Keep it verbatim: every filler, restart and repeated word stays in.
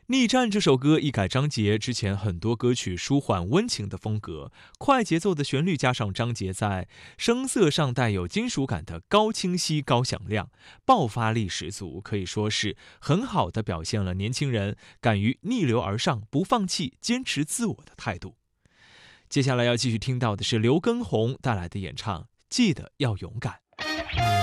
逆战这首歌一改张杰之前很多歌曲舒缓温情的风格，快节奏的旋律加上张杰在声色上带有金属感的高清晰、高响亮，爆发力十足，可以说是很好的表现了年轻人敢于逆流而上、不放弃、坚持自我的态度。接下来要继续听到的是刘畊宏带来的演唱，记得要勇敢。